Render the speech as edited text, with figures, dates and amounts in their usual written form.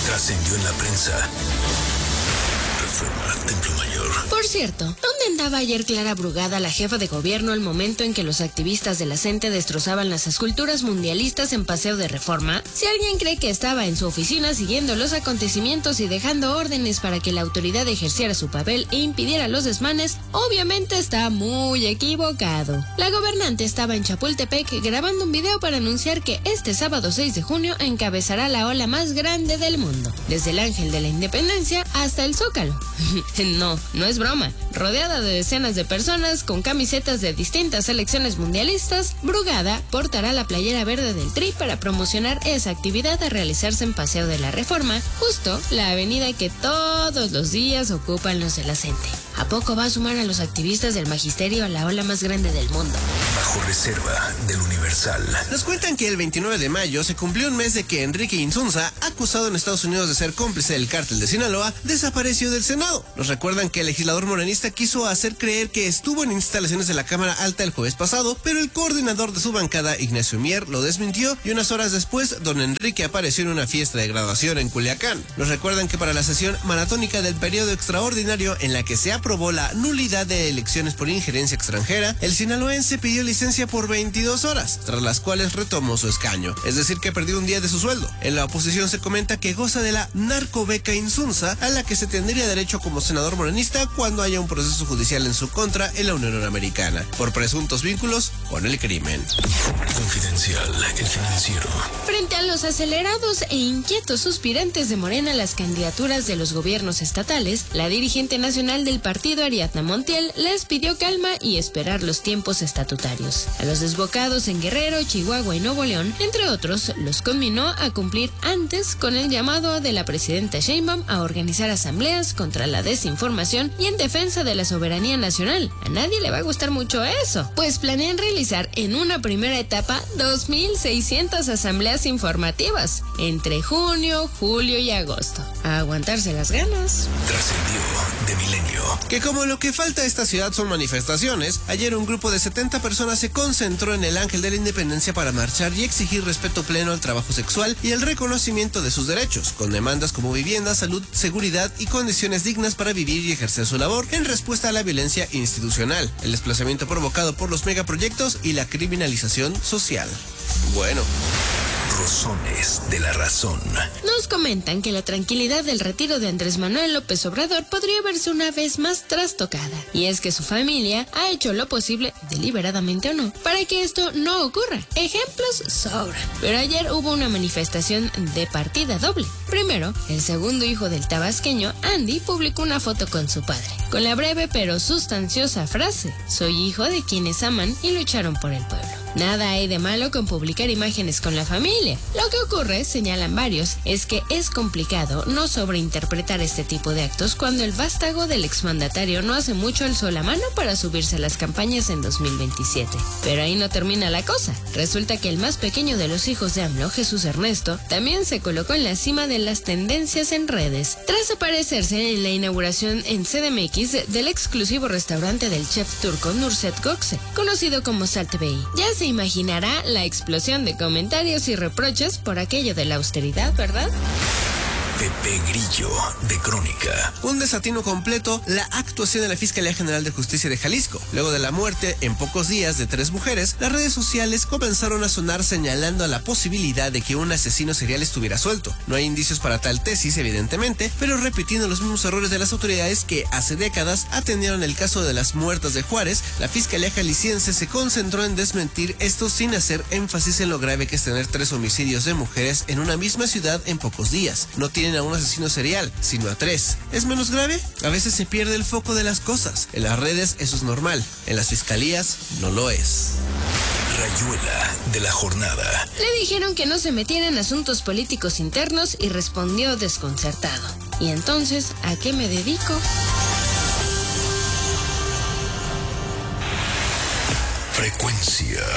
Trascendió en la prensa. Reforma Templo Mayor. Por cierto, ¿dónde andaba ayer Clara Brugada, la jefa de gobierno, al momento en que los activistas de la CENTE destrozaban las esculturas mundialistas en Paseo de Reforma? Si alguien cree que estaba en su oficina siguiendo los acontecimientos y dejando órdenes para que la autoridad ejerciera su papel e impidiera los desmanes, obviamente está muy equivocado. La gobernante estaba en Chapultepec grabando un video para anunciar que este sábado 6 de junio encabezará la ola más grande del mundo, desde el Ángel de la Independencia hasta el Zócalo. No es broma. Rodeada de decenas de personas con camisetas de distintas selecciones mundialistas, Brugada portará la playera verde del Tri para promocionar esa actividad a realizarse en Paseo de la Reforma, justo la avenida que todos los días ocupan los de la CENTE. ¿A poco va a sumar a los activistas del magisterio a la ola más grande del mundo? Bajo reserva del Universal. Nos cuentan que el 29 de mayo se cumplió un mes de que Enrique Insunza, acusado en Estados Unidos de ser cómplice del cártel de Sinaloa, desapareció del Senado. Nos recuerdan que el legislador morenista quiso hacer creer que estuvo en instalaciones de la Cámara Alta el jueves pasado, pero el coordinador de su bancada, Ignacio Mier, lo desmintió y unas horas después, don Enrique apareció en una fiesta de graduación en Culiacán. Nos recuerdan que para la sesión maratónica del periodo extraordinario en la que se aprobó la nulidad de elecciones por injerencia extranjera, el sinaloense pidió licencia por 22 horas, tras las cuales retomó su escaño, es decir que perdió un día de su sueldo. En la oposición se comenta que goza de la narcobeca Insunza, a la que se tendría derecho como senador morenista cuando haya un proceso judicial en su contra en la Unión Americana, por presuntos vínculos con el crimen. Confidencial, el financiero. Frente a los acelerados e inquietos suspirantes de Morena a las candidaturas de los gobiernos estatales, la dirigente nacional del partido, Ariadna Montiel, les pidió calma y esperar los tiempos estatutarios. A los desbocados en Guerrero, Chihuahua y Nuevo León, entre otros, los conminó a cumplir antes con el llamado de la presidenta Sheinbaum a organizar asambleas contra la desinformación y en defensa de la soberanía nacional. A nadie le va a gustar mucho eso, pues planean realizar en una primera etapa 2,600 asambleas informativas entre junio, julio y agosto. A aguantarse las ganas. Trascendió de Milenio. Que como lo que falta a esta ciudad son manifestaciones, ayer un grupo de 70 personas se concentró en el Ángel de la Independencia para marchar y exigir respeto pleno al trabajo sexual y el reconocimiento de sus derechos, con demandas como vivienda, salud, seguridad y condiciones dignas para vivir y ejercer su labor, en respuesta a la violencia institucional, el desplazamiento provocado por los megaproyectos y la criminalización social. Bueno. Rosones de la razón. Nos comentan que la tranquilidad del retiro de Andrés Manuel López Obrador podría verse una vez más trastocada. Y es que su familia ha hecho lo posible, deliberadamente o no, para que esto no ocurra. Ejemplos sobran. Pero ayer hubo una manifestación de partida doble. Primero, el segundo hijo del tabasqueño, Andy, publicó una foto con su padre, con la breve pero sustanciosa frase: soy hijo de quienes aman y lucharon por el pueblo. Nada hay de malo con publicar imágenes con la familia. Lo que ocurre, señalan varios, es que es complicado no sobreinterpretar este tipo de actos cuando el vástago del exmandatario no hace mucho alzó la mano para subirse a las campañas en 2027. Pero ahí no termina la cosa. Resulta que el más pequeño de los hijos de AMLO, Jesús Ernesto, también se colocó en la cima de las tendencias en redes, tras aparecerse en la inauguración en CDMX del exclusivo restaurante del chef turco Nurset Gökçe, conocido como Salt Bey. Ya se imaginará la explosión de comentarios y reproches por aquello de la austeridad, ¿verdad? Pepe Grillo, de Crónica. Un desatino completo la actuación de la Fiscalía General de Justicia de Jalisco. Luego de la muerte, en pocos días, de 3 mujeres, las redes sociales comenzaron a sonar señalando a la posibilidad de que un asesino serial estuviera suelto. No hay indicios para tal tesis, evidentemente, pero repitiendo los mismos errores de las autoridades que hace décadas atendieron el caso de las muertas de Juárez, la Fiscalía Jalisciense se concentró en desmentir esto sin hacer énfasis en lo grave que es tener 3 homicidios de mujeres en una misma ciudad en pocos días. No tienen a un asesino serial, sino a 3. ¿Es menos grave? A veces se pierde el foco de las cosas. En las redes eso es normal, en las fiscalías no lo es. Rayuela de la jornada. Le dijeron que no se metiera en asuntos políticos internos y respondió desconcertado. ¿Y entonces a qué me dedico? Frecuencia.